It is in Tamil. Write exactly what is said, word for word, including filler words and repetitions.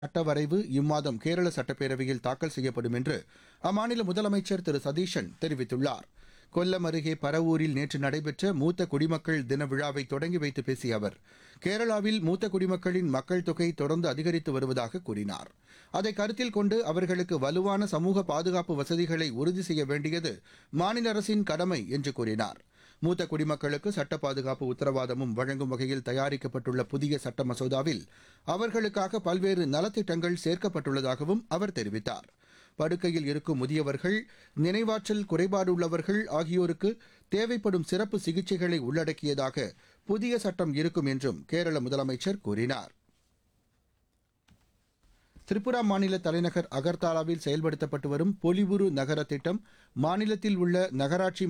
சட்ட வரைவு இம்மாதம் கேரள சட்டப்பேரவையில் தாக்கல் செய்யப்படும் என்று அம்மாநில முதலமைச்சர் திரு சதீஷன் தெரிவித்துள்ளார். கொல்லம் அருகே பரவூரில் நேற்று நடைபெற்ற மூத்த குடிமக்கள் தின விழாவை தொடங்கி வைத்து பேசிய அவர், கேரளாவில் மூத்த குடிமக்களின் மக்கள் தொகை தொடர்ந்து அதிகரித்து வருவதாக கூறினார். அதை கருத்தில் கொண்டு அவர்களுக்கு வலுவான சமூக பாதுகாப்பு வசதிகளை உறுதி செய்ய வேண்டியது மாநில அரசின் கடமை என்று கூறினார். மூத்த குடிமக்களுக்கு சட்ட பாதுகாப்பு உத்தரவாதமும் வழங்கும் வகையில் தயாரிக்கப்பட்டுள்ள புதிய சட்ட மசோதாவில் அவர்களுக்காக பல்வேறு நலத்திட்டங்கள் சேர்க்கப்பட்டுள்ளதாகவும் அவர் தெரிவித்தார். படுக்கையில் இருக்கும் முதியவர்கள், நினைவாற்றல் குறைபாடுள்ளவர்கள் ஆகியோருக்கு தேவைப்படும் சிறப்பு சிகிச்சைகளை உள்ளடக்கியதாக புதிய சட்டம் இருக்கும் என்றும் கேரள முதலமைச்சர் கூறினார். திரிபுரா மாநில தலைநகர் அகர்தாலாவில் செயல்படுத்தப்பட்டு வரும் பொலிவுறு நகர திட்டம் மாநிலத்தில் உள்ள நகராட்சி